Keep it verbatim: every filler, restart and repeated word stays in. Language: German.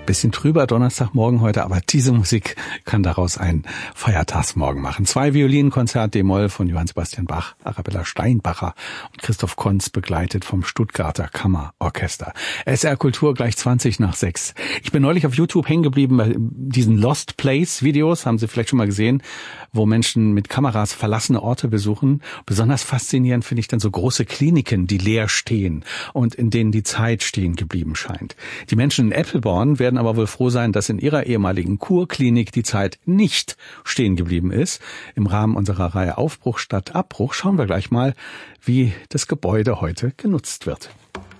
Bisschen trüber Donnerstagmorgen heute, aber diese Musik kann daraus einen Feiertagsmorgen machen. Zwei Violinkonzert D-Moll von Johann Sebastian Bach, Arabella Steinbacher und Christoph Konz, begleitet vom Stuttgarter Kammerorchester. S R Kultur gleich zwanzig nach sechs. Ich bin neulich auf YouTube hängen geblieben bei diesen Lost Place Videos, haben Sie vielleicht schon mal gesehen, wo Menschen mit Kameras verlassene Orte besuchen. Besonders faszinierend finde ich dann so große Kliniken, die leer stehen und in denen die Zeit stehen geblieben scheint. Die Menschen in Eppelborn werden aber wohl froh sein, dass in ihrer ehemaligen Kurklinik die Zeit nicht stehen geblieben ist. Im Rahmen unserer Reihe Aufbruch statt Abbruch schauen wir gleich mal, wie das Gebäude heute genutzt wird.